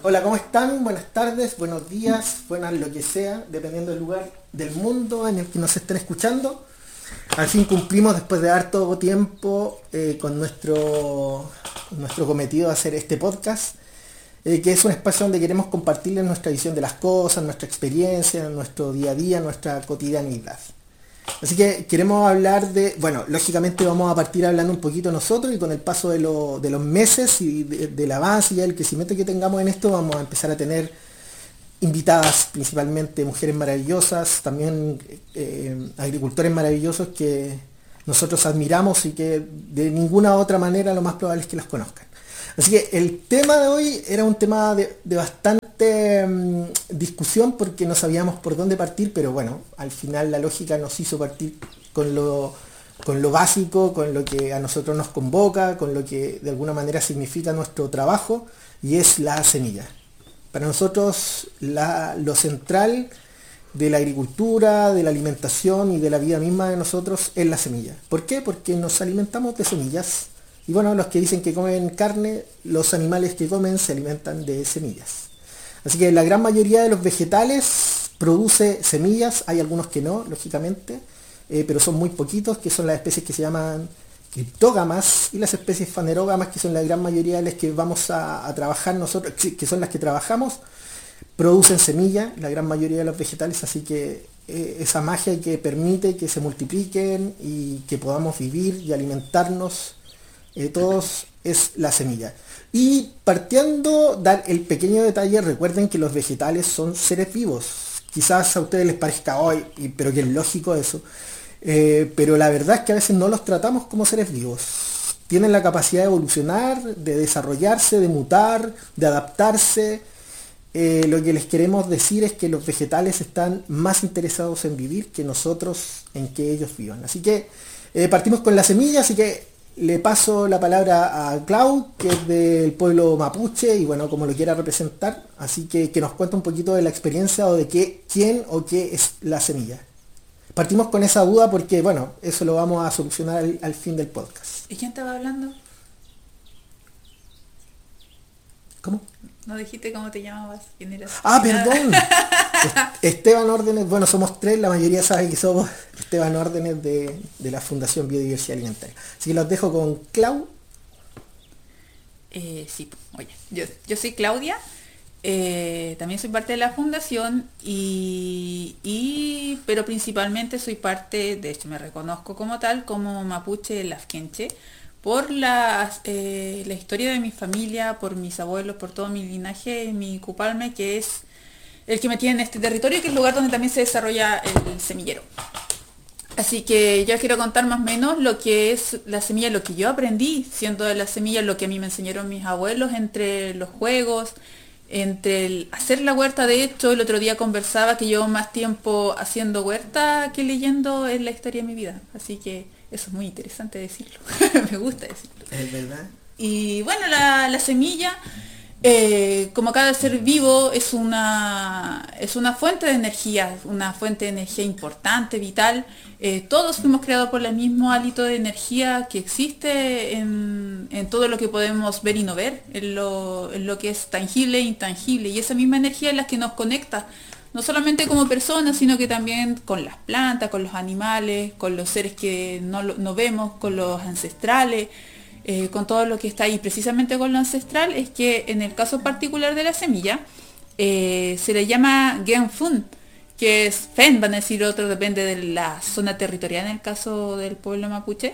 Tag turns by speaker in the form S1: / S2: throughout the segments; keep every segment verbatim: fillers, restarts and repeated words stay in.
S1: Hola, ¿cómo están? Buenas tardes, buenos días, buenas lo que sea, dependiendo del lugar del mundo en el que nos estén escuchando. Al fin cumplimos después de harto tiempo eh, con nuestro, nuestro cometido de hacer este podcast, eh, que es un espacio donde queremos compartirles nuestra visión de las cosas, nuestra experiencia, nuestro día a día, nuestra cotidianidad. Así que queremos hablar de, bueno, lógicamente vamos a partir hablando un poquito nosotros y con el paso de, lo, de los meses y de, del avance y el crecimiento que tengamos en esto vamos a empezar a tener invitadas, principalmente mujeres maravillosas, también eh, agricultores maravillosos que nosotros admiramos y que de ninguna otra manera lo más probable es que las conozcan. Así que el tema de hoy era un tema de, de bastante um, discusión porque no sabíamos por dónde partir, pero bueno, al final la lógica nos hizo partir con lo, con lo básico, con lo que a nosotros nos convoca, con lo que de alguna manera significa nuestro trabajo, y es la semilla. Para nosotros la, lo central de la agricultura, de la alimentación y de la vida misma de nosotros es la semilla. ¿Por qué? Porque nos alimentamos de semillas. Y bueno, los que dicen que comen carne, los animales que comen se alimentan de semillas. Así que la gran mayoría de los vegetales produce semillas, hay algunos que no, lógicamente, eh, pero son muy poquitos, que son las especies que se llaman criptógamas, y las especies fanerógamas, que son la gran mayoría de las que vamos a, a trabajar nosotros, que son las que trabajamos, producen semilla, la gran mayoría de los vegetales, así que eh, esa magia que permite que se multipliquen y que podamos vivir y alimentarnos Eh, todos es la semilla. Y partiendo, dar el pequeño detalle, recuerden que los vegetales son seres vivos. Quizás a ustedes les parezca hoy, pero que es lógico eso. Eh, pero la verdad es que a veces no los tratamos como seres vivos. Tienen la capacidad de evolucionar, de desarrollarse, de mutar, de adaptarse. Eh, lo que les queremos decir es que los vegetales están más interesados en vivir que nosotros en que ellos vivan. Así que eh, partimos con la semilla, así que le paso la palabra a Clau, que es del pueblo mapuche y bueno, como lo quiera representar, así que que nos cuente un poquito de la experiencia o de qué, quién o qué es la semilla. Partimos con esa duda porque bueno, eso lo vamos a solucionar al, al fin del podcast.
S2: ¿Y quién estaba hablando?
S1: ¿Cómo?
S2: No dijiste cómo te llamabas, quién eras.
S1: Ah, perdón. Esteban Órdenes, bueno, somos tres, la mayoría sabe que somos Esteban Órdenes de, de la Fundación Biodiversidad Alimentaria. Así que los dejo con Clau.
S2: Eh, sí, oye, yo, yo soy Claudia, eh, también soy parte de la fundación, y, y pero principalmente soy parte, de hecho me reconozco como tal, como mapuche lafkenche, por la, eh, la historia de mi familia, por mis abuelos, por todo mi linaje, mi cupalme, que es el que me tiene en este territorio, que es el lugar donde también se desarrolla el semillero. Así que yo quiero contar más o menos lo que es la semilla, lo que yo aprendí siendo de la semilla, lo que a mí me enseñaron mis abuelos, entre los juegos, entre el hacer la huerta. De hecho, el otro día conversaba que llevo más tiempo haciendo huerta que leyendo en la historia de mi vida. Así que eso es muy interesante decirlo. Me gusta decirlo.
S1: Es verdad.
S2: Y bueno, la, la semilla, eh, como cada ser vivo, es una, es una fuente de energía, una fuente de energía importante, vital. Eh, todos fuimos creados por el mismo hálito de energía que existe en, en todo lo que podemos ver y no ver, en lo, en lo que es tangible e intangible. Y esa misma energía es la que nos conecta, no solamente como personas, sino que también con las plantas, con los animales, con los seres que no, no vemos, con los ancestrales, eh, con todo lo que está ahí. Precisamente con lo ancestral es que en el caso particular de la semilla, eh, se le llama Genfun, que es Fen, van a decir otros, depende de la zona territorial, en el caso del pueblo mapuche,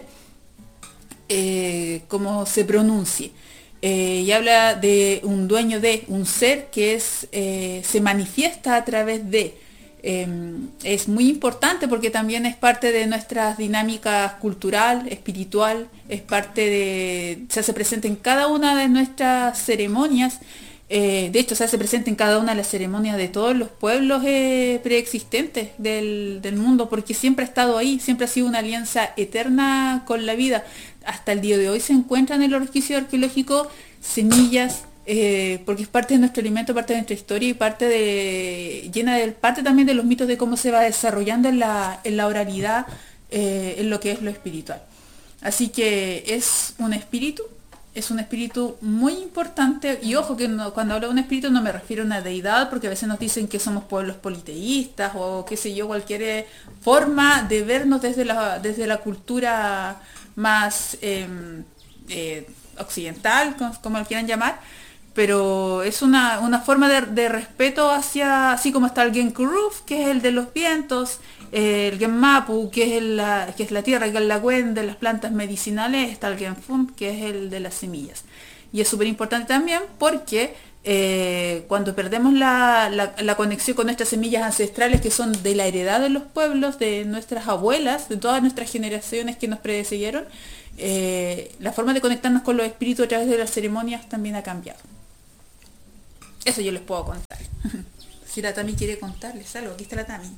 S2: eh, como se pronuncie. Eh, y habla de un dueño de, un ser que es, eh, se manifiesta a través de. Eh, es muy importante porque también es parte de nuestras dinámicas cultural, espiritual, es parte de, se hace presente en cada una de nuestras ceremonias. Eh, de hecho, se hace presente en cada una de las ceremonias de todos los pueblos eh, preexistentes del, del mundo, porque siempre ha estado ahí, siempre ha sido una alianza eterna con la vida. Hasta el día de hoy se encuentran en el resquicio arqueológico semillas, eh, porque es parte de nuestro alimento, parte de nuestra historia y parte de llena de parte también de los mitos de cómo se va desarrollando en la, en la oralidad, eh, en lo que es lo espiritual. Así que es un espíritu es un espíritu muy importante, y ojo que no, cuando hablo de un espíritu no me refiero a una deidad, porque a veces nos dicen que somos pueblos politeístas o qué sé yo, cualquier eh, forma de vernos desde la, desde la cultura más eh, eh, occidental, como, como lo quieran llamar, pero es una, una forma de, de respeto hacia, así como está el Genkuruf, que es el de los vientos, eh, el Genmapu, que es, el, la, que es la tierra, que es la Gwen de las plantas medicinales, está el Genfun, que es el de las semillas. Y es súper importante también porque eh, cuando perdemos la, la, la conexión con nuestras semillas ancestrales, que son de la heredad de los pueblos, de nuestras abuelas, de todas nuestras generaciones que nos predecieron, eh, la forma de conectarnos con los espíritus a través de las ceremonias también ha cambiado. Eso yo les puedo contar. Si la Tami quiere contarles algo, aquí está la Tami.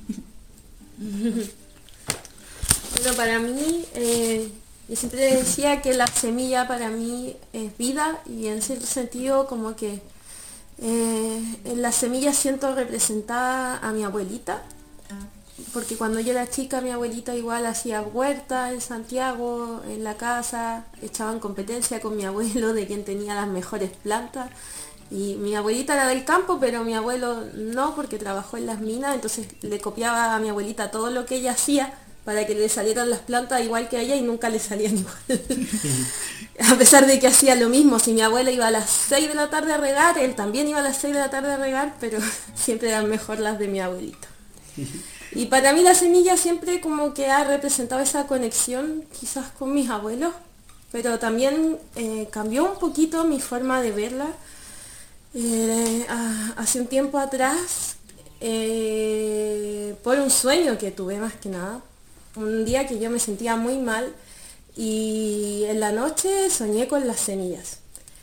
S3: Bueno, para mí, eh, yo siempre decía que la semilla para mí es vida, y en cierto sentido como que eh, en la semilla siento representada a mi abuelita, porque cuando yo era chica mi abuelita igual hacía huerta en Santiago, en la casa, echaban competencia con mi abuelo de quién tenía las mejores plantas. Y mi abuelita era del campo, pero mi abuelo no, porque trabajó en las minas, entonces le copiaba a mi abuelita todo lo que ella hacía para que le salieran las plantas igual que a ella, y nunca le salían igual. A pesar de que hacía lo mismo, si mi abuela iba a las seis de la tarde a regar, él también iba a las seis de la tarde a regar, pero siempre eran mejor las de mi abuelita. Y para mí la semilla siempre como que ha representado esa conexión quizás con mis abuelos, pero también eh, cambió un poquito mi forma de verla. Eh, hace un tiempo atrás, eh, por un sueño que tuve más que nada, un día que yo me sentía muy mal, y en la noche soñé con las semillas.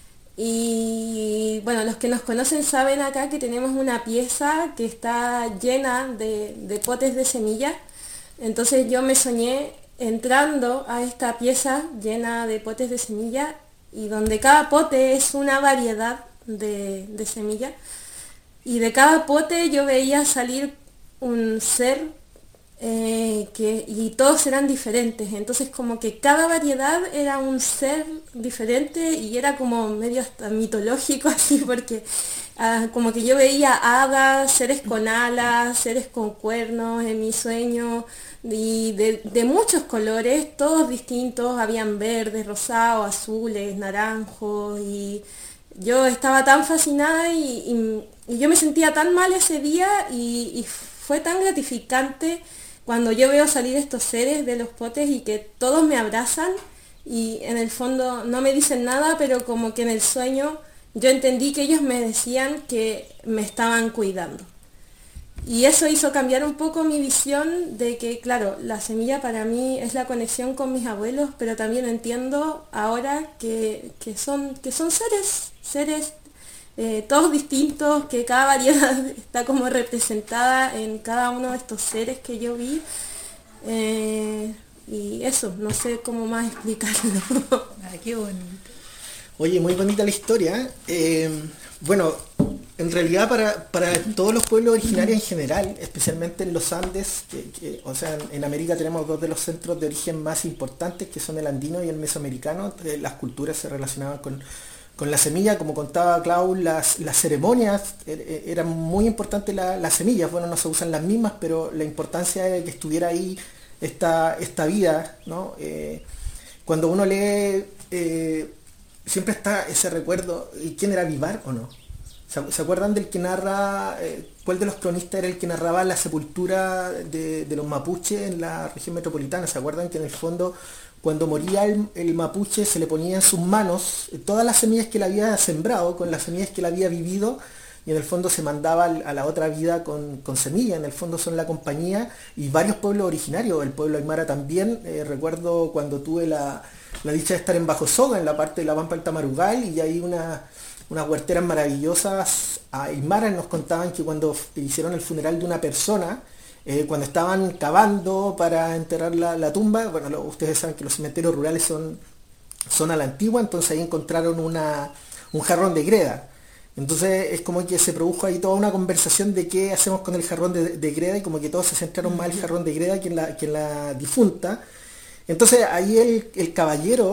S3: Y bueno, los que nos conocen saben acá que tenemos una pieza que está llena de, de potes de semillas. Entonces yo me soñé entrando a esta pieza llena de potes de semillas, y donde cada pote es una variedad de, de semilla, y de cada pote yo veía salir un ser eh, que, y todos eran diferentes, entonces como que cada variedad era un ser diferente, y era como medio hasta mitológico así, porque ah, como que yo veía hadas, seres con alas, seres con cuernos en mi sueño, y de, de muchos colores, todos distintos, habían verdes, rosados, azules, naranjos, y yo estaba tan fascinada, y, y, y yo me sentía tan mal ese día, y, y fue tan gratificante cuando yo veo salir estos seres de los potes y que todos me abrazan, y en el fondo no me dicen nada, pero como que en el sueño yo entendí que ellos me decían que me estaban cuidando. Y eso hizo cambiar un poco mi visión de que, claro, la semilla para mí es la conexión con mis abuelos, pero también entiendo ahora que, que, son, que son seres, seres eh, todos distintos, que cada variedad está como representada en cada uno de estos seres que yo vi. Eh, y eso, no sé cómo más explicarlo.
S2: Ay, qué bonito.
S1: Oye, muy bonita la historia. Eh, bueno, en realidad para, para todos los pueblos originarios en general, especialmente en los Andes, que, que, o sea, en, en América tenemos dos de los centros de origen más importantes, que son el andino y el mesoamericano. Eh, las culturas se relacionaban con, con la semilla, como contaba Clau, las, las ceremonias, er, eran muy importantes la, las semillas. Bueno, no se usan las mismas, pero la importancia de que estuviera ahí esta, esta vida, ¿no? Eh, cuando uno lee, eh, siempre está ese recuerdo, ¿y quién era Vivar o no? ¿Se acuerdan del que narra, eh, cuál de los cronistas era el que narraba la sepultura de, de los mapuches en la región metropolitana? ¿Se acuerdan que en el fondo, cuando moría el, el mapuche, se le ponía en sus manos todas las semillas que él había sembrado, con las semillas que él había vivido, y en el fondo se mandaba a la otra vida con, con semilla? En el fondo son la compañía, y varios pueblos originarios, el pueblo aymara también. Eh, recuerdo cuando tuve la, la dicha de estar en Bajo Soga, en la parte de la Pampa del Tamarugal, y hay una... unas huerteras maravillosas aymaras nos contaban que cuando hicieron el funeral de una persona, eh, cuando estaban cavando para enterrar la, la tumba, bueno, lo, ustedes saben que los cementerios rurales son, son a la antigua, entonces ahí encontraron una, un jarrón de greda. Entonces es como que se produjo ahí toda una conversación de qué hacemos con el jarrón de, de greda, y como que todos se centraron más en el jarrón de greda que en la, que en la difunta. Entonces ahí el, el caballero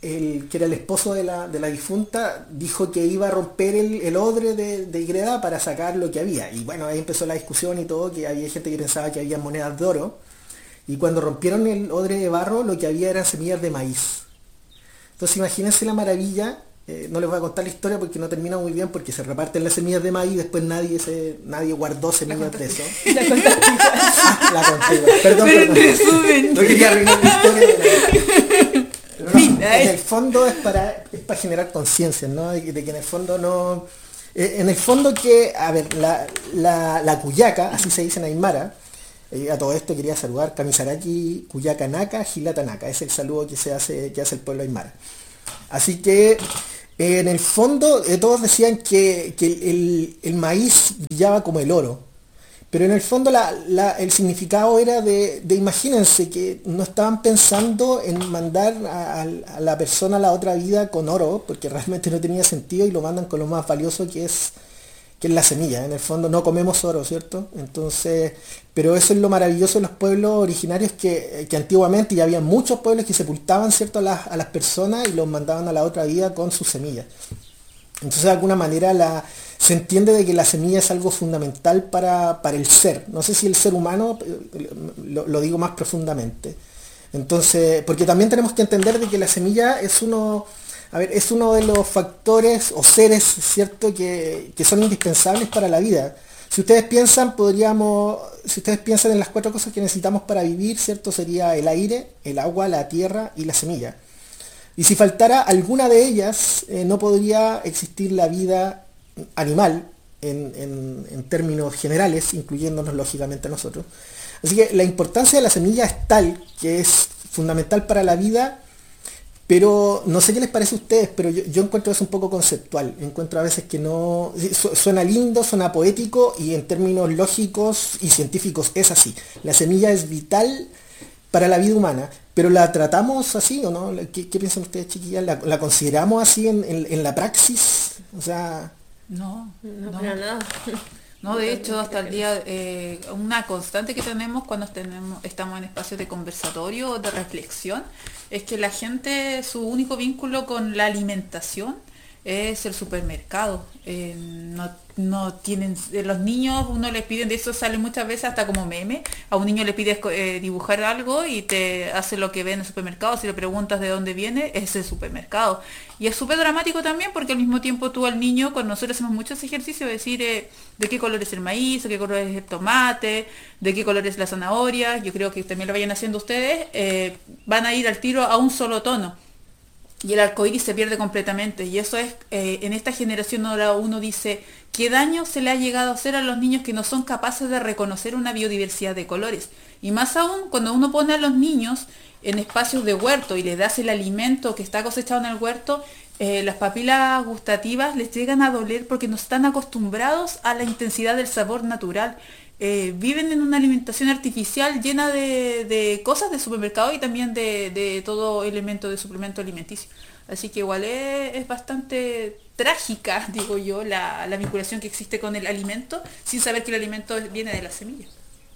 S1: el, que era el esposo de la, de la difunta, dijo que iba a romper el, el odre de, de Igreda para sacar lo que había. Y bueno, ahí empezó la discusión y todo, que había gente que pensaba que había monedas de oro. Y cuando rompieron el odre de barro, lo que había eran semillas de maíz. Entonces imagínense la maravilla. Eh, no les voy a contar la historia porque no termina muy bien, porque se reparten las semillas de maíz y después nadie se, nadie guardó semillas de eso.
S2: La contaste.
S1: La conté. Perdón,
S2: Pero en
S1: perdón.
S2: resumen.
S1: No quería arruinar la historia. Pero no,
S2: Fin,
S1: en el fondo es para, es para generar conciencia, ¿no? De, de que en el fondo no... eh, en el fondo que, a ver, la, la, la cuyaca, así se dice en Aymara, eh, a todo esto quería saludar Kamisaraki, Cuyaca Naka, Gilata Naka, es el saludo que se hace, que hace el pueblo Aymara. Así que eh, en el fondo eh, todos decían que, que el, el maíz brillaba como el oro, pero en el fondo la, la, el significado era de, de, imagínense que no estaban pensando en mandar a, a la persona a la otra vida con oro, porque realmente no tenía sentido, y lo mandan con lo más valioso que es, que es la semilla. En el fondo no comemos oro, ¿cierto? Entonces, pero eso es lo maravilloso de los pueblos originarios, que, que antiguamente ya había muchos pueblos que sepultaban, ¿cierto?, a las, a las personas y los mandaban a la otra vida con sus semillas. Entonces de alguna manera la, se entiende de que la semilla es algo fundamental para, para el ser. No sé si el ser humano, lo, lo digo más profundamente. Entonces, porque también tenemos que entender de que la semilla es uno... A ver, es uno de los factores o seres, ¿cierto?, que, que son indispensables para la vida. Si ustedes piensan, podríamos, si ustedes piensan en las cuatro cosas que necesitamos para vivir, ¿cierto?, sería el aire, el agua, la tierra y la semilla. Y si faltara alguna de ellas, eh, no podría existir la vida animal en, en, en términos generales, incluyéndonos lógicamente a nosotros. Así que la importancia de la semilla es tal que es fundamental para la vida. Pero no sé qué les parece a ustedes, pero yo, yo encuentro eso un poco conceptual. Encuentro a veces que no... Suena lindo, suena poético, y en términos lógicos y científicos es así. La semilla es vital para la vida humana, pero ¿la tratamos así o no? ¿Qué, qué piensan ustedes, chiquillas? ¿La, la consideramos así en, en, en la praxis? O sea...
S2: No,
S3: No,
S2: no.
S3: para nada.
S2: No, de hecho, hasta el día, eh, una constante que tenemos cuando tenemos, estamos en espacios de conversatorio o de reflexión, es que la gente, su único vínculo con la alimentación es el supermercado. Eh, no, no tienen, eh, los niños, uno les piden, de eso sale muchas veces hasta como meme, a un niño le pides eh, dibujar algo y te hace lo que ve en el supermercado. Si le preguntas de dónde viene, es el supermercado. Y es súper dramático también, porque al mismo tiempo tú al niño, con nosotros hacemos muchos ejercicios de decir eh, de qué color es el maíz, de qué color es el tomate, de qué color es la zanahoria. Yo creo que también lo vayan haciendo ustedes, eh, van a ir al tiro a un solo tono. Y el arcoíris se pierde completamente. Y eso es, eh, en esta generación ahora uno dice, ¿qué daño se le ha llegado a hacer a los niños que no son capaces de reconocer una biodiversidad de colores? Y más aún, cuando uno pone a los niños en espacios de huerto y les das el alimento que está cosechado en el huerto, eh, las papilas gustativas les llegan a doler porque no están acostumbrados a la intensidad del sabor natural. Eh, viven en una alimentación artificial llena de, de cosas de supermercado y también de, de todo elemento de suplemento alimenticio. Así que igual es, es bastante trágica, digo yo, la, la vinculación que existe con el alimento sin saber que el alimento viene de las semillas.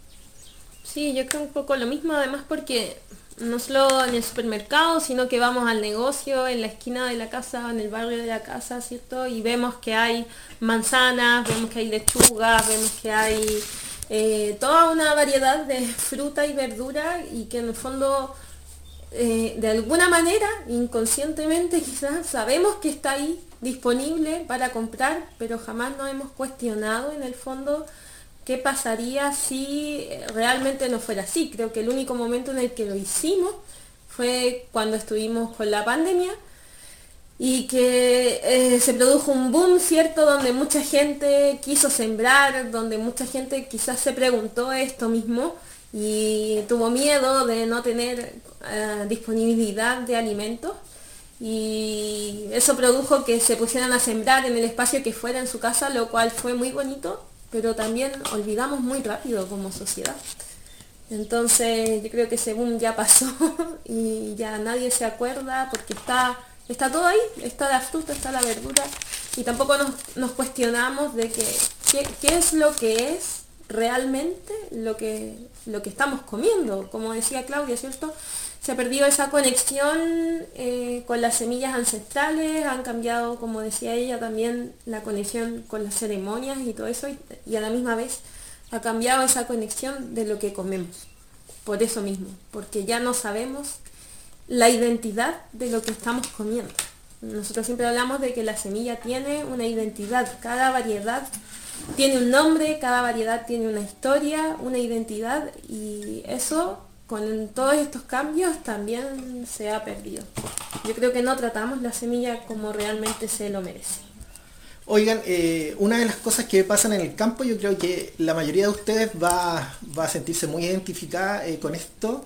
S3: Sí, yo creo un poco lo mismo, además porque no solo en el supermercado, sino que vamos al negocio, en la esquina de la casa, en el barrio de la casa, ¿cierto? Y vemos que hay manzanas, vemos que hay lechugas, vemos que hay eh, toda una variedad de fruta y verdura, y que en el fondo, eh, de alguna manera, inconscientemente quizás, sabemos que está ahí disponible para comprar, pero jamás nos hemos cuestionado en el fondo qué pasaría si realmente no fuera así. Creo que el único momento en el que lo hicimos fue cuando estuvimos con la pandemia y que eh, se produjo un boom, ¿cierto?, donde mucha gente quiso sembrar, donde mucha gente quizás se preguntó esto mismo y tuvo miedo de no tener uh, disponibilidad de alimentos, y eso produjo que se pusieran a sembrar en el espacio que fuera en su casa, lo cual fue muy bonito, pero también olvidamos muy rápido como sociedad. Entonces yo creo que ese boom ya pasó y ya nadie se acuerda, porque está, está todo ahí, está la fruta, está la verdura, y tampoco nos, nos cuestionamos de que, qué, qué es lo que es realmente lo que, lo que estamos comiendo. Como decía Claudia, ¿cierto? Se ha perdido esa conexión eh, con las semillas ancestrales, han cambiado, como decía ella, también la conexión con las ceremonias y todo eso, y, y a la misma vez ha cambiado esa conexión de lo que comemos. Por eso mismo, porque ya no sabemos la identidad de lo que estamos comiendo. Nosotros siempre hablamos de que la semilla tiene una identidad, cada variedad tiene un nombre, cada variedad tiene una historia, una identidad, y eso con todos estos cambios también se ha perdido. Yo creo que no tratamos la semilla como realmente se lo merece.
S1: Oigan, eh, una de las cosas que pasan en el campo, yo creo que la mayoría de ustedes va, va a sentirse muy identificada eh, con esto,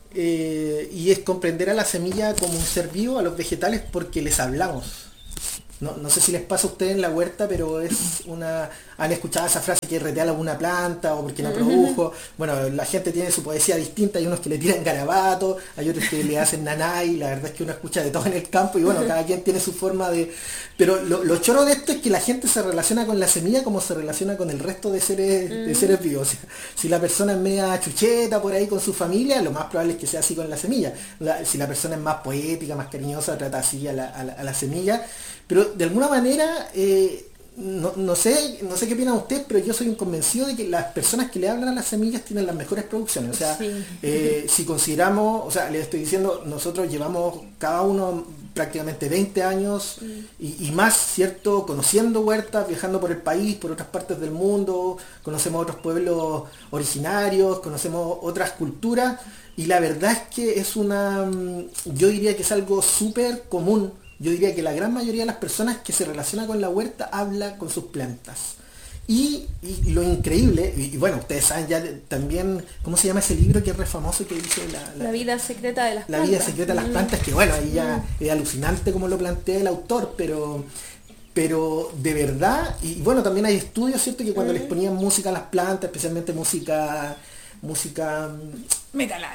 S1: eh, y es comprender a la semilla como un ser vivo, a los vegetales, porque les hablamos. No, no sé si les pasa a ustedes en la huerta, pero es una... ¿Han escuchado esa frase que retea alguna planta o porque no produjo? Bueno, la gente tiene su poesía distinta, hay unos que le tiran garabatos, hay otros que le hacen nanay, la verdad es que uno escucha de todo en el campo y bueno, cada quien tiene su forma de... Pero lo, lo choro de esto es que la gente se relaciona con la semilla como se relaciona con el resto de seres, de seres vivos. O sea, si la persona es media chucheta por ahí con su familia, lo más probable es que sea así con la semilla. La, si la persona es más poética, más cariñosa, trata así a la, a la, a la semilla. Pero de alguna manera, eh, no, no sé no sé qué opinan ustedes, pero yo soy un convencido de que las personas que le hablan a las semillas tienen las mejores producciones. O sea, sí. eh, si consideramos, o sea, les estoy diciendo, nosotros llevamos cada uno prácticamente veinte años y, y más, ¿cierto? Conociendo huertas, viajando por el país, por otras partes del mundo, conocemos otros pueblos originarios, conocemos otras culturas, y la verdad es que es una, yo diría que es algo súper común. Yo diría que la gran mayoría de las personas que se relacionan con la huerta habla con sus plantas. Y, y lo increíble, y, y bueno, ustedes saben ya también, ¿cómo se llama ese libro que es re famoso que dice la,
S3: la, la vida secreta de las
S1: la
S3: plantas?
S1: La vida secreta de las plantas, que bueno, ahí ya mm. es alucinante como lo plantea el autor, pero... pero de verdad, y bueno, también hay estudios, ¿cierto? Que cuando mm. les ponían música a las plantas, especialmente música... música
S2: métala.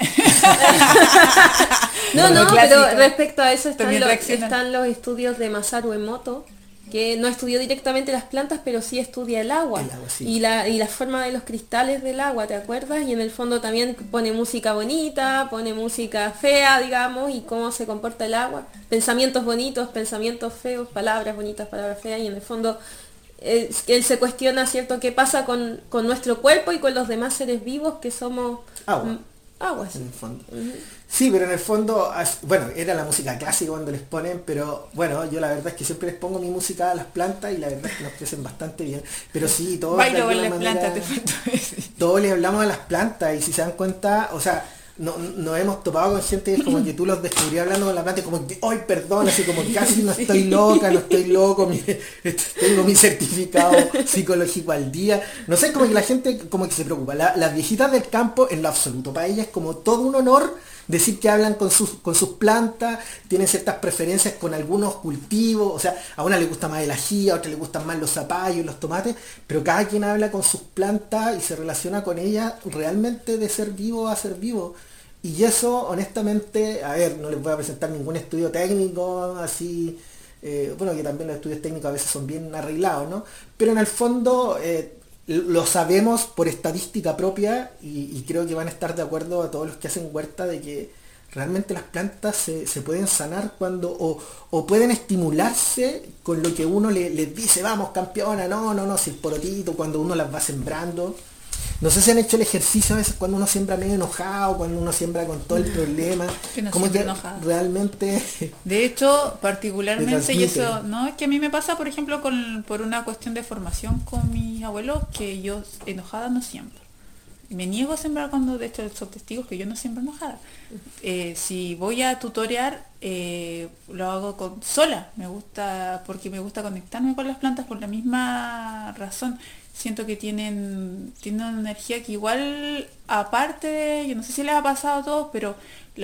S3: no, no, pero respecto a eso están, los, están los estudios de Masaru Emoto, que no estudió directamente las plantas, pero sí estudia el agua,
S1: el agua sí.
S3: y, la, y la forma de los cristales del agua, ¿te acuerdas? Y en el fondo también pone música bonita, pone música fea, digamos, y cómo se comporta el agua, pensamientos bonitos, pensamientos feos, palabras bonitas, palabras feas, y en el fondo él, él se cuestiona, ¿cierto?, qué pasa con, con nuestro cuerpo y con los demás seres vivos que somos
S1: agua.
S3: Agua, sí.
S1: En el fondo.
S3: Uh-huh.
S1: Sí, pero en el fondo, bueno, era la música clásica cuando les ponen, pero bueno, yo la verdad es que siempre les pongo mi música a las plantas y la verdad es que nos crecen bastante bien. Pero sí, todos
S2: Bailo con las plantas, te faltó
S1: todos le hablamos a las plantas y si se dan cuenta, o sea, no, nos hemos topado con gente como que tú los descubrí hablando con la planta y como que, ¡ay, perdón! Así como casi no estoy loca, no estoy loco, mire, tengo mi certificado psicológico al día. No sé, como que la gente como que se preocupa. La, las viejitas del campo, en lo absoluto, para ellas es como todo un honor decir que hablan con sus, con sus plantas, tienen ciertas preferencias con algunos cultivos, o sea, a una le gusta más el ají, a otra le gustan más los zapallos, los tomates, pero cada quien habla con sus plantas y se relaciona con ellas realmente de ser vivo a ser vivo. Y eso, honestamente, a ver, no les voy a presentar ningún estudio técnico, así, eh, bueno, que también los estudios técnicos a veces son bien arreglados, ¿no? Pero en el fondo... Eh, lo sabemos por estadística propia y, y creo que van a estar de acuerdo a todos los que hacen huerta de que realmente las plantas se, se pueden sanar cuando o, o pueden estimularse con lo que uno le, les dice, vamos campeona, no, no, no, si el porotito, cuando uno las va sembrando. No sé si han hecho el ejercicio a veces cuando uno siembra medio enojado, cuando uno siembra con todo el problema.
S2: Que no
S1: como que
S2: enojado.
S1: Realmente...
S2: De hecho, particularmente, y eso, no, es que a mí me pasa, por ejemplo, con, por una cuestión de formación con mis abuelos, que yo enojada no siembro. Me niego a sembrar cuando, de hecho, son testigos que yo no siembro enojada. Eh, si voy a tutorear, eh, lo hago con, sola. Me gusta, porque me gusta conectarme con las plantas por la misma razón. Siento que tienen, tienen una energía que igual, aparte de, yo no sé si les ha pasado a todos, pero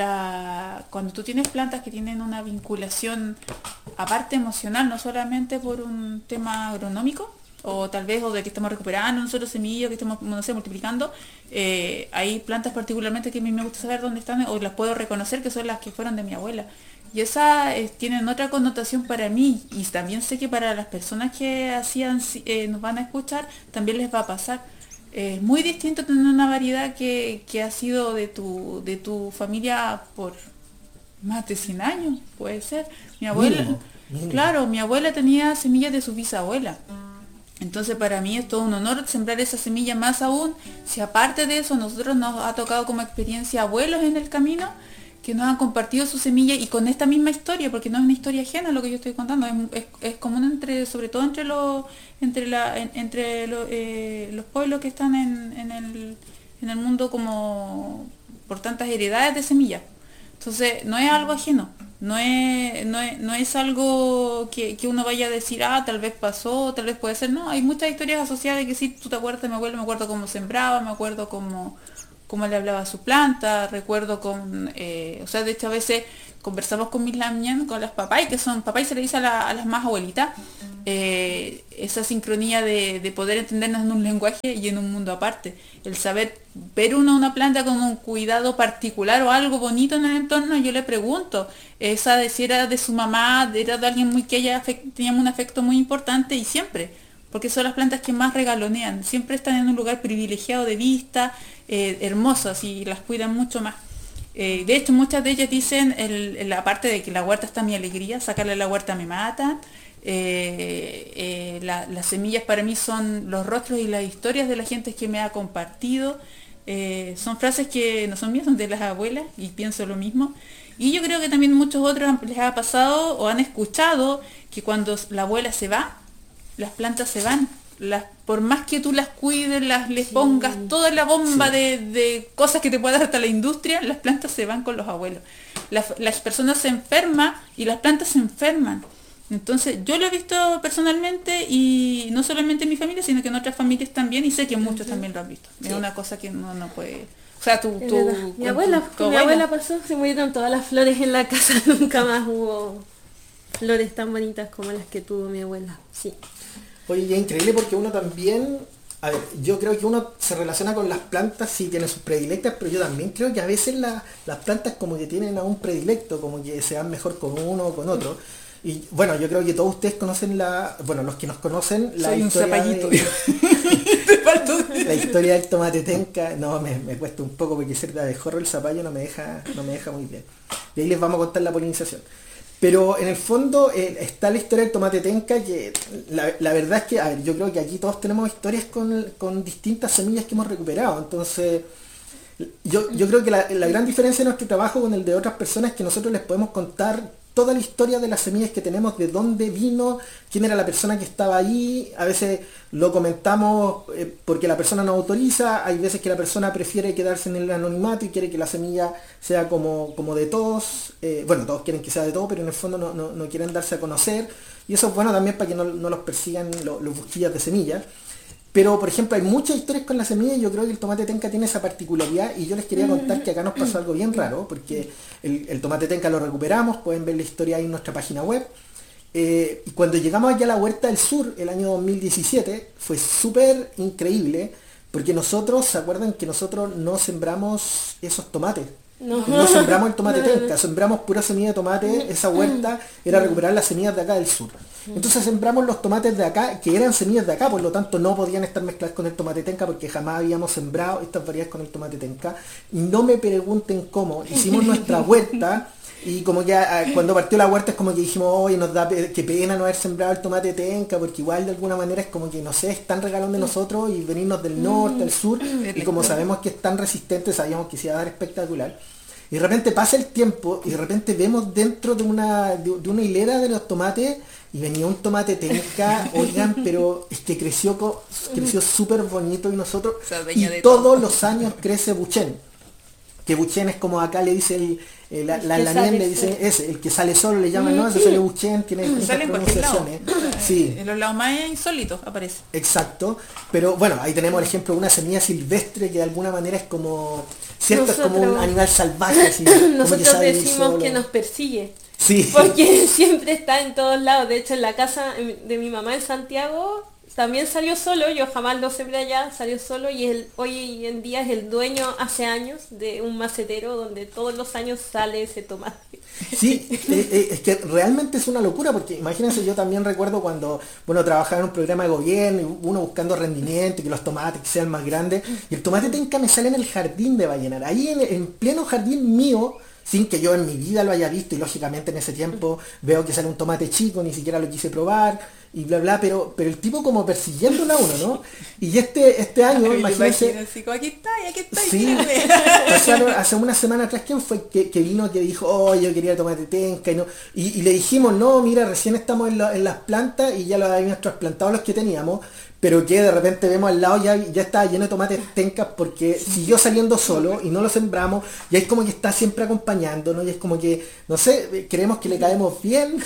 S2: la, cuando tú tienes plantas que tienen una vinculación, aparte emocional, no solamente por un tema agronómico, o tal vez o de que estamos recuperando un solo semillo, que estamos, no sé, multiplicando, eh, hay plantas particularmente que a mí me gusta saber dónde están, o las puedo reconocer, que son las que fueron de mi abuela. Y esas eh, tienen otra connotación para mí, y también sé que para las personas que hacían eh, nos van a escuchar, también les va a pasar. Es muy distinto tener una variedad que, que ha sido de tu, de tu familia por más de cien años, puede ser. Mi abuela,
S1: Mínimo, mínimo.
S2: claro, mi abuela tenía semillas de su bisabuela. Entonces para mí es todo un honor sembrar esa semilla, más aún si aparte de eso nosotros nos ha tocado como experiencia abuelos en el camino que nos han compartido su semilla y con esta misma historia, porque no es una historia ajena a lo que yo estoy contando, es, es, es común entre, sobre todo entre los entre la en- entre lo- eh, los pueblos que están en, en el, en el mundo como por tantas heredades de semillas. Entonces, no es algo ajeno, no es, no es, no es algo que, que uno vaya a decir, ah, tal vez pasó, tal vez puede ser, no, hay muchas historias asociadas de que sí, tú te acuerdas de mi abuelo, me acuerdo cómo sembraba, me acuerdo cómo, cómo le hablaba a su planta, recuerdo con, eh, o sea, de hecho a veces conversamos con mis lamñan, con las papás, que son, papá y se le dice a, la- a las más abuelitas, eh, esa sincronía de, de poder entendernos en un lenguaje y en un mundo aparte. El saber ver uno una planta con un cuidado particular o algo bonito en el entorno, yo le pregunto, esa de si era de su mamá, era de alguien muy que ella afec- teníamos un afecto muy importante y siempre, porque son las plantas que más regalonean, siempre están en un lugar privilegiado de vista, eh, hermosas y las cuidan mucho más. Eh, de hecho, muchas de ellas dicen, el, el- la parte de que la huerta está mi alegría, sacarle la huerta me mata. Eh, eh, la- las semillas para mí son los rostros y las historias de la gente que me ha compartido. Eh, son frases que no son mías, son de las abuelas y pienso lo mismo. Y yo creo que también muchos otros han- les ha pasado o han escuchado que cuando la abuela se va, las plantas se van. Las, por más que tú las cuides, las les
S3: Sí.
S2: pongas toda la bomba
S1: Sí.
S2: de, de cosas que te puede dar hasta la industria, las plantas se van con los abuelos. Las, las personas se enferman y las plantas se enferman. Entonces yo lo he visto personalmente y no solamente en mi familia, sino que en otras familias también y sé que muchos también lo han visto. Es
S3: Sí.
S2: una cosa que no, no puede... O sea, tú...
S3: Es
S2: tú
S3: verdad.
S2: con
S3: Mi
S2: tu-
S3: abuela,
S2: tu
S3: con mi abuela pasó, se murieron todas las flores en la casa, nunca más hubo flores tan bonitas como las que tuvo mi abuela. Sí.
S1: Oye, y es increíble porque uno también, a ver, yo creo que uno se relaciona con las plantas, sí tiene sus predilectas, pero yo también creo que a veces la- las plantas como que tienen a un predilecto, como que se dan mejor con uno o con otro. Y bueno, yo creo que todos ustedes conocen la, bueno, los que nos conocen, la
S2: Soy un
S1: historia
S2: zapallito.
S1: de,
S2: Te faltó-
S1: la historia del tomate tenca. No, me, me cuesta un poco porque ser de abejorro el zapallo no me deja, no me deja muy bien. De ahí les vamos a contar la polinización. Pero en el fondo eh, está la historia del tomate tenca que la, la verdad es que, a ver, yo creo que aquí todos tenemos historias con, con distintas semillas que hemos recuperado. Entonces, yo, yo creo que la, la gran diferencia de nuestro trabajo con el de otras personas es que nosotros les podemos contar toda la historia de las semillas que tenemos, de dónde vino, quién era la persona que estaba ahí. A veces lo comentamos eh, porque la persona nos autoriza, hay veces que la persona prefiere quedarse en el anonimato y quiere que la semilla sea como, como de todos. Eh, bueno, todos quieren que sea de todos, pero en el fondo no, no- no quieren darse a conocer. Y eso es bueno también para que no, no los persigan lo- los busquillas de semillas. Pero, por ejemplo, hay muchas historias con la semilla y yo creo que el tomate tenca tiene esa particularidad y yo les quería contar que acá nos pasó algo bien raro, porque el, el tomate tenca lo recuperamos, pueden ver la historia ahí en nuestra página web. Eh, y cuando llegamos allá a la Huerta del Sur, el año dos mil diecisiete, fue súper increíble, porque nosotros, ¿se acuerdan que nosotros no sembramos esos tomates?
S3: No.
S1: No sembramos el tomate tenca, sembramos pura semilla de tomate, esa huerta era recuperar las semillas de acá del sur. Entonces sembramos los tomates de acá, que eran semillas de acá, por lo tanto no podían estar mezcladas con el tomate tenca porque jamás habíamos sembrado estas variedades con el tomate tenca. Y no me pregunten cómo, hicimos nuestra huerta y como que ah, cuando partió la huerta es como que dijimos, oye, nos da pe- qué pena no haber sembrado el tomate tenca, porque igual de alguna manera es como que, no sé, es tan regalón de nosotros y venirnos del norte, al sur, y como sabemos que es tan resistente, sabíamos que se iba a dar espectacular. Y de repente pasa el tiempo y de repente vemos dentro de una, de, de una hilera de los tomates y venía un tomate tenca, oigan, pero es que creció co- creció súper bonito y nosotros,
S2: Se
S1: y
S2: adueña de
S1: todos
S2: todo.
S1: los años crece buchén. Que buchén es como acá le dice el, el- la,
S3: El
S1: la
S3: que
S1: lamien
S3: sale
S1: le dice
S3: solo.
S1: ese, el que sale solo le llaman, no, ese sale buchén, tiene distintas
S2: Sale en cualquier lado.
S1: pronunciaciones. Sí.
S2: En los lados más insólitos aparece.
S1: Exacto, pero bueno, ahí tenemos el ejemplo de una semilla silvestre que de alguna manera es como, cierto, es como un
S3: Nosotros-
S1: animal salvaje, así, como que
S3: Nosotros
S1: sabe ir
S3: decimos
S1: solo.
S3: que nos persigue.
S1: Sí,
S3: Porque siempre está en todos lados. De hecho, en la casa de mi mamá en Santiago también salió solo, yo jamás lo sembré allá, salió solo y el, hoy en día es el dueño hace años de un macetero donde todos los años sale ese tomate.
S1: Sí, eh, eh, es que realmente es una locura, porque imagínense, yo también recuerdo cuando, bueno, trabajaba en un programa de gobierno y uno buscando rendimiento y que los tomates sean más grandes, y el tomate tenca me sale en el jardín de Vallenar, ahí en, en pleno jardín mío, sin que yo en mi vida lo haya visto, y lógicamente en ese tiempo veo que sale un tomate chico, ni siquiera lo quise probar, y bla bla, pero pero el tipo como persiguiéndolo a uno, ¿no? Y este este año, imagínense,
S2: así como aquí está, y aquí está,
S1: sí, pasaron, hace una semana atrás, ¿quién fue que, que vino que dijo, oh, yo quería tomate tenca? Y, no, y, y le dijimos, no, mira, recién estamos en, la, en las plantas y ya lo habíamos trasplantado los que teníamos, pero que de repente vemos al lado ya, ya estaba lleno de tomates tencas porque siguió saliendo solo y no lo sembramos, y es como que está siempre acompañándonos, y es como que, no sé, creemos que le caemos bien,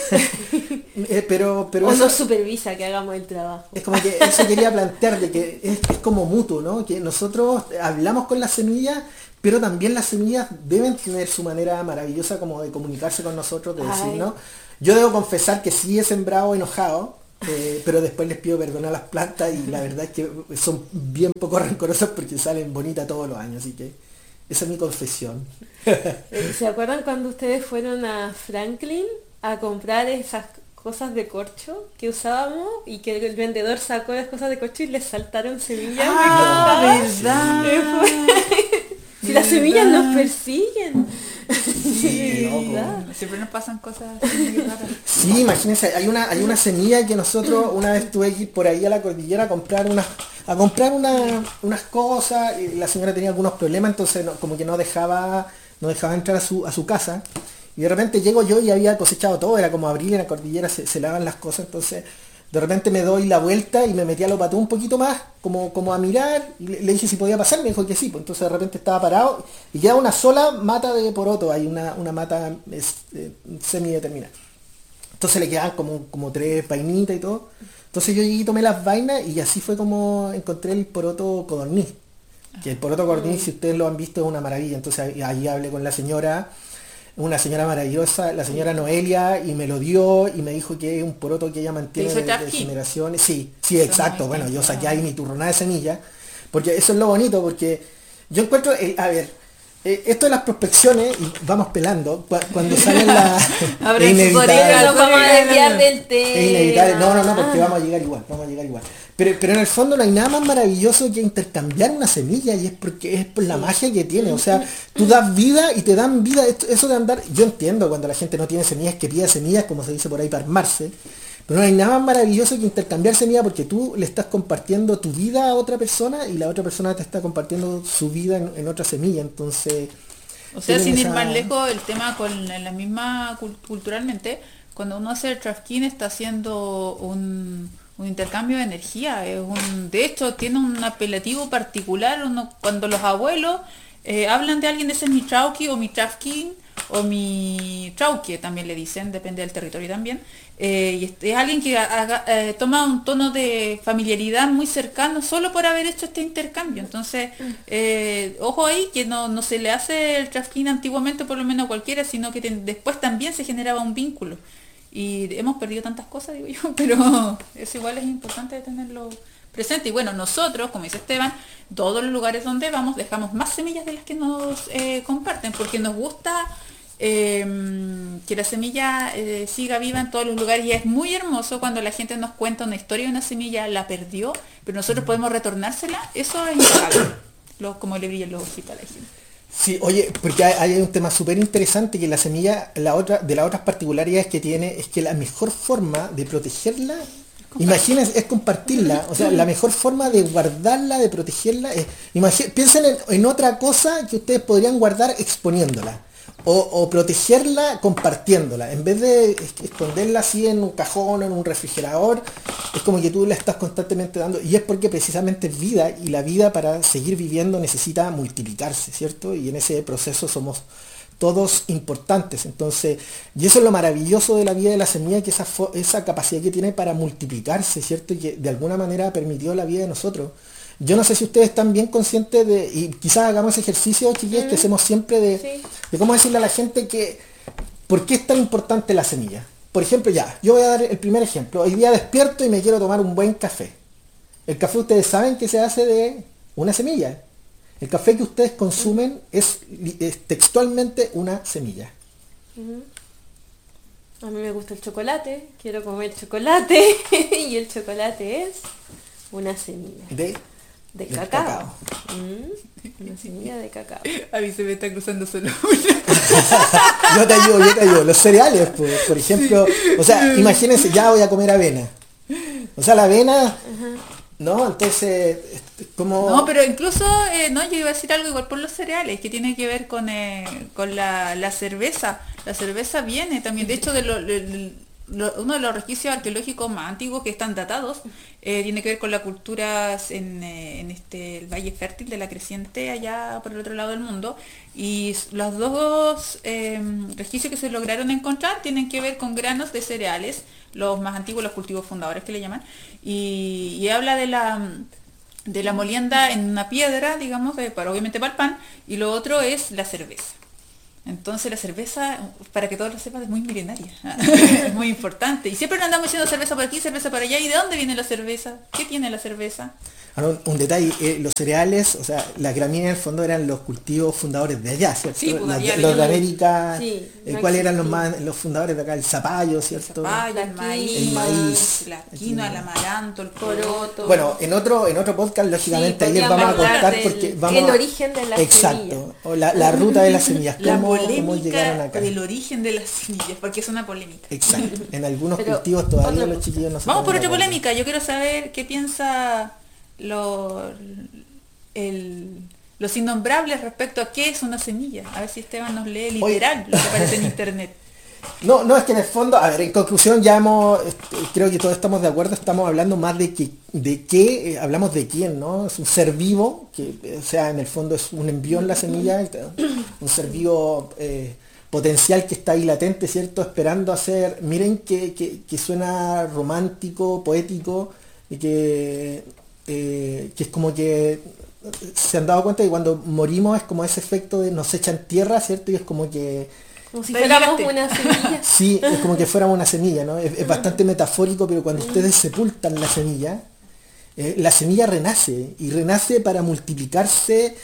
S1: eh, pero... pero
S3: o
S1: eso,
S3: nos supervisa que hagamos el trabajo.
S1: es como que eso quería plantear, de que es, es como mutuo, ¿no? Que nosotros hablamos con las semillas, pero también las semillas deben tener su manera maravillosa como de comunicarse con nosotros, de decir, ¿no? Yo debo confesar que sí he sembrado enojado, Eh, pero después les pido perdón a las plantas y la verdad es que son bien poco rencorosas porque salen bonitas todos los años, así que esa es mi confesión.
S3: ¿Se acuerdan cuando ustedes fueron a Franklin a comprar esas cosas de corcho que usábamos y que el vendedor sacó las cosas de corcho y les saltaron semillas?
S2: Ah, ¿verdad?
S3: Si las semillas nos persiguen.
S1: Sí,
S3: ¿verdad?
S2: Siempre nos pasan cosas así raras.
S1: Sí, imagínense, hay una, hay una semilla que nosotros una vez tuve que ir por ahí a la cordillera a comprar unas, a comprar una, unas cosas, y la señora tenía algunos problemas, entonces no, como que no dejaba, no dejaba entrar a su, a su casa, y de repente llego yo y había cosechado todo, era como abril, en la cordillera se, se lavan las cosas, entonces de repente me doy la vuelta y me metí a lo patú un poquito más, como, como a mirar, y le, le dije si podía pasar, me dijo que sí, pues entonces de repente estaba parado y queda una sola mata de poroto, hay una, una mata es, eh, semi-determinada. Entonces le quedaban como, como tres vainitas y todo. Entonces yo llegué y tomé las vainas y así fue como encontré el poroto codorniz. Que el poroto codorniz, si ustedes lo han visto, es una maravilla. Entonces ahí, ahí hablé con la señora, una señora maravillosa, la señora Noelia, y me lo dio y me dijo que es un poroto que ella mantiene de, de generaciones. Sí, sí, exacto. Bueno, yo saqué ahí mi turronada de semilla, porque eso es lo bonito, porque yo encuentro, eh, a ver, eh, esto de las prospecciones, y vamos pelando, cu cuando salen las...
S3: Abre es inevitable. Nos vamos a desviar del tema.
S1: Es inevitable, no, no, no, porque vamos a llegar igual, vamos a llegar igual. Pero, pero en el fondo no hay nada más maravilloso que intercambiar una semilla, y es porque es por la magia que tiene. O sea, tú das vida y te dan vida. Eso de andar, yo entiendo cuando la gente no tiene semillas, que pide semillas, como se dice por ahí, para armarse. Pero no hay nada más maravilloso que intercambiar semillas, porque tú le estás compartiendo tu vida a otra persona y la otra persona te está compartiendo su vida en, en otra semilla. Entonces,
S2: o sea, sin esa... ir más lejos, el tema con la misma culturalmente, cuando uno hace el trafking está haciendo un... un intercambio de energía, es un, de hecho tiene un apelativo particular, uno, cuando los abuelos eh, hablan de alguien, ese es mi trauqui o mi trafkin o mi trauque también le dicen, depende del territorio también, eh, y es, es alguien que haga, eh, toma un tono de familiaridad muy cercano solo por haber hecho este intercambio. Entonces eh, ojo ahí que no, no se le hace el trafkin antiguamente por lo menos a cualquiera, sino que te, después también se generaba un vínculo. Y hemos perdido tantas cosas, digo yo, pero eso igual es importante tenerlo presente. Y bueno, nosotros, como dice Esteban, todos los lugares donde vamos dejamos más semillas de las que nos eh, comparten, porque nos gusta eh, que la semilla eh, siga viva en todos los lugares, y es muy hermoso cuando la gente nos cuenta una historia de una semilla, la perdió, pero nosotros podemos retornársela. Eso es impagable, lo, como le brillan los ojitos a la gente.
S1: Sí, oye, porque hay, hay un tema súper interesante, que la semilla, la otra, de las otras particularidades que tiene, es que la mejor forma de protegerla, imagínense, es compartirla. O sea, la mejor forma de guardarla, de protegerla, es, piensen en, en otra cosa que ustedes podrían guardar exponiéndola. O, o protegerla compartiéndola. En vez de esconderla así en un cajón o en un refrigerador, es como que tú la estás constantemente dando. Y es porque precisamente es vida, y la vida para seguir viviendo necesita multiplicarse, ¿cierto? Y en ese proceso somos todos importantes. Entonces, y eso es lo maravilloso de la vida de la semilla, que esa, esa capacidad que tiene para multiplicarse, ¿cierto? Y que de alguna manera ha permitido la vida de nosotros. Yo no sé si ustedes están bien conscientes de, y quizás hagamos ese ejercicio, chiquillos, mm. que hacemos siempre de, sí. de cómo decirle a la gente que, ¿por qué es tan importante la semilla? Por ejemplo, ya, yo voy a dar el primer ejemplo. Hoy día despierto y me quiero tomar un buen café. El café ustedes saben que se hace de una semilla. El café que ustedes consumen es, es textualmente una semilla.
S3: A mí me gusta el chocolate, quiero comer chocolate y el chocolate es una semilla.
S1: De,
S3: de
S1: del
S3: cacao.
S1: cacao.
S3: Mm, una semilla de cacao.
S2: A mí se me está cruzando solo
S1: Yo te ayudo, yo te ayudo. Los cereales, por, por ejemplo, o sea, imagínense, ya voy a comer avena. O sea, la avena,
S3: Ajá.
S1: ¿no? Entonces, como...
S2: No, pero incluso, eh, no, yo iba a decir algo igual por los cereales, que tiene que ver con, eh, con la, la cerveza. La cerveza viene también, de hecho, de lo, de lo- uno de los registros arqueológicos más antiguos que están datados, eh, tiene que ver con la cultura en, eh, en este, el Valle Fértil de la Creciente, allá por el otro lado del mundo. Y s- los dos eh, registros que se lograron encontrar tienen que ver con granos de cereales, los más antiguos, los cultivos fundadores que le llaman, y, y habla de la de la molienda en una piedra, digamos, eh, para obviamente para el pan, y lo otro es la cerveza. Entonces la cerveza, para que todos lo sepan, es muy milenaria, es muy importante. Y siempre nos andamos diciendo cerveza por aquí, cerveza por allá. ¿Y de dónde viene la cerveza? ¿Qué tiene la cerveza?
S1: Ahora, un, un detalle, eh, los cereales, o sea, las gramíneas en el fondo eran los cultivos fundadores de allá, ¿cierto?
S2: Sí, pues,
S1: Las de-
S2: había
S1: los de
S2: venido-
S1: América,
S3: Sí,
S1: eh,
S3: no
S1: ¿cuáles eran los
S3: existía.
S1: más, los fundadores de acá? El zapallo, ¿cierto?
S2: Zapallo, el
S3: La
S2: maíz,
S1: El maíz.
S2: la quinoa, el amaranto, el poroto.
S1: Bueno, en otro, en otro podcast, lógicamente,
S3: Sí,
S1: ahí les vamos a
S3: podríamos
S1: contar
S3: hablar
S1: porque
S3: del-
S1: vamos
S3: el
S1: a-
S3: origen de las
S1: Exacto,
S3: semillas.
S1: o la, la ruta de las semillas,
S2: la
S1: cómo, cómo llegaron
S2: polémica
S1: acá.
S2: del origen de las semillas, porque es una polémica.
S1: Exacto, en algunos
S3: Pero,
S1: cultivos todavía
S3: otro-
S1: los chiquillos no se
S2: Vamos por
S1: ponen de
S2: otra
S1: acuerdo.
S2: polémica. Yo quiero saber qué piensa lo- el- los innombrables respecto a qué es una semilla. A ver si Esteban nos lee literal lo que aparece en internet.
S1: No, no, es que en el fondo, a ver, en conclusión ya hemos, este, creo que todos estamos de acuerdo, estamos hablando más de que, de qué, eh, hablamos de quién, ¿no? Es un ser vivo, que, eh, o sea, en el fondo es un embrión la semilla, y te- un ser vivo eh, potencial que está ahí latente, ¿cierto? Esperando a ser, miren que, que, que suena romántico, poético, y que, eh, que es como que se han dado cuenta que cuando morimos es como ese efecto de nos echan tierra, ¿cierto? Y es como que
S3: Como si
S2: Pero
S3: fuéramos
S2: llegaste.
S3: una semilla.
S1: sí, es como que fuéramos una semilla, ¿no? Es, es bastante metafórico, pero cuando ustedes sepultan la semilla, eh, la semilla renace, y renace para multiplicarse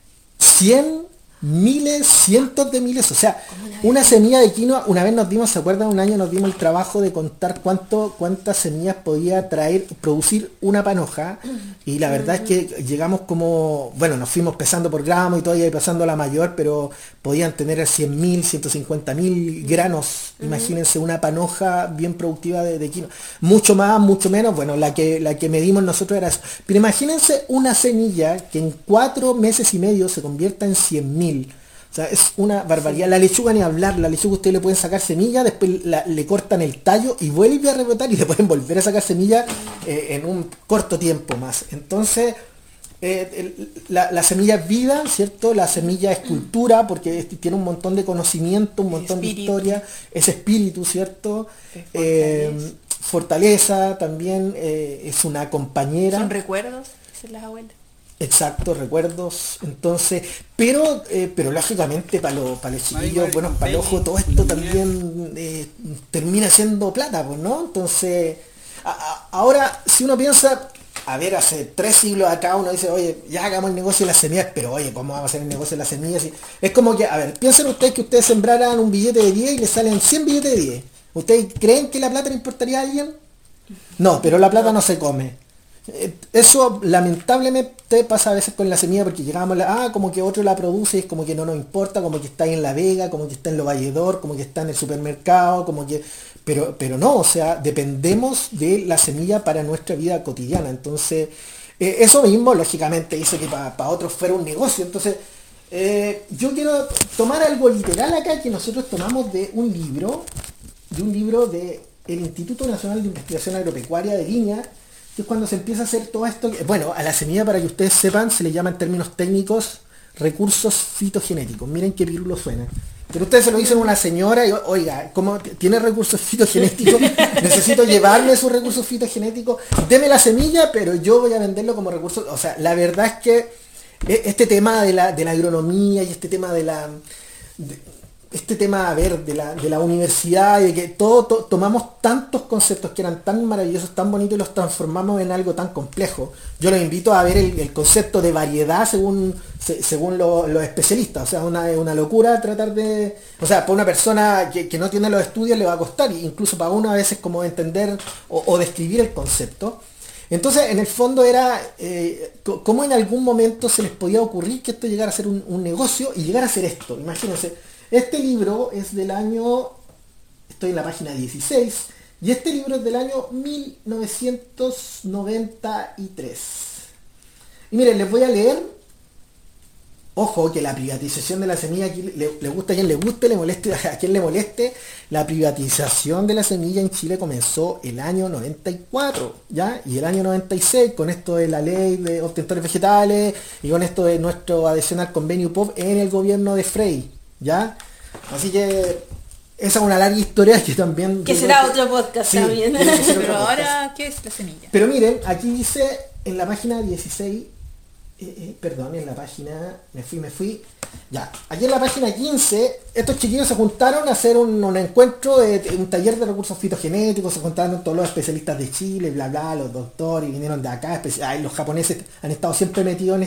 S1: cien, miles, cientos de miles. O sea, una semilla de quinoa, una vez nos dimos, ¿se acuerdan? Un año nos dimos el trabajo de contar cuánto, cuántas semillas podía traer, producir una panoja, y la verdad es que llegamos como, bueno, nos fuimos pesando por gramo y todavía pasando a la mayor, pero podían tener cien mil, ciento cincuenta mil granos, imagínense una panoja bien productiva de, de quinoa. Mucho más, mucho menos, bueno, la que, la que medimos nosotros era eso. Pero imagínense una semilla que en cuatro meses y medio se convierta en cien mil. O sea, es una barbaridad. La lechuga ni hablar, la lechuga ustedes le pueden sacar semilla, después la- le cortan el tallo y vuelve a rebotar y le pueden volver a sacar semilla eh, en un corto tiempo más. Entonces, eh, el- la, la semilla es vida, ¿cierto? La semilla es cultura porque es- tiene un montón de conocimiento, un montón de
S2: Espíritu.
S1: historia, es espíritu, ¿cierto?
S2: Es
S1: Eh,
S2: fortaleza.
S1: fortaleza también, eh, es una compañera.
S2: Son recuerdos, dicen las abuelas.
S1: Exacto, recuerdos. Entonces, pero eh, pero lógicamente para los para los chiquillos, bueno, para el ojo, todo esto también eh, termina siendo plata, pues, ¿no? Entonces, a- a- ahora, si uno piensa, a ver, hace tres siglos acá uno dice, oye, ya hagamos el negocio de las semillas, pero oye, ¿cómo vamos a hacer el negocio de las semillas? Y es como que, a ver, piensen ustedes que ustedes sembraran un billete de diez y les salen cien billetes de diez. ¿Ustedes creen que la plata le importaría a alguien? No, pero la plata no se come. Eh, Eso lamentablemente pasa a veces con la semilla porque llegamos a la, ah, como que otro la produce y es como que no nos importa, como que está ahí en La Vega, como que está en Lo Valledor, como que está en el supermercado, como que, pero, pero no, o sea, dependemos de la semilla para nuestra vida cotidiana. Entonces, eh, eso mismo, lógicamente, hizo que para otros fuera un negocio. Entonces, eh, yo quiero tomar algo literal acá que nosotros tomamos de un libro, de un libro del Instituto Nacional de Investigación Agropecuaria de Viña, que es cuando se empieza a hacer todo esto. que- Bueno, a la semilla, para que ustedes sepan, se le llama en términos técnicos recursos fitogenéticos. Miren qué pirulo suena. Pero ustedes se lo dicen a una señora y, oiga, ¿cómo t- tiene recursos fitogenéticos? Necesito llevarme sus recursos fitogenéticos. Deme la semilla, pero yo voy a venderlo como recursos. O sea, la verdad es que e- este tema de la, de la agronomía y este tema de la... de- este tema, a ver, de la, de la universidad, y de que todo to, tomamos tantos conceptos que eran tan maravillosos, tan bonitos, y los transformamos en algo tan complejo. Yo los invito a ver el, el concepto de variedad según se, según lo, los especialistas. O sea, una, una locura tratar de... O sea, para una persona que, que no tiene los estudios le va a costar, incluso para uno a veces como entender o, o describir el concepto. Entonces, en el fondo era eh, cómo en algún momento se les podía ocurrir que esto llegara a ser un, un negocio y llegara a ser esto. Imagínense, este libro es del año, estoy en la página dieciséis, y este libro es del año mil novecientos noventa y tres. Y miren, les voy a leer. Ojo, que la privatización de la semilla, aquí le, le gusta a quien le guste, le moleste a quien le moleste, la privatización de la semilla en Chile comenzó el año noventa y cuatro, ¿ya? Y el año noventa y seis, con esto de la ley de obtentores vegetales, y con esto de nuestro adhesión al convenio U P O V en el gobierno de Frey, ¿ya? Así que esa es una larga historia que también...
S3: Que será otro podcast sí, también.
S2: Pero otro ahora, podcast. ¿Qué es la semilla?
S1: Pero miren, aquí dice en la página dieciséis, Eh, eh, perdón, en la página, me fui, me fui, ya, aquí en la página quince, estos chiquillos se juntaron a hacer un, un encuentro, de, de un taller de recursos fitogenéticos, se juntaron todos los especialistas de Chile, bla bla, los doctores, vinieron de acá, ay, los japoneses han estado siempre metidos en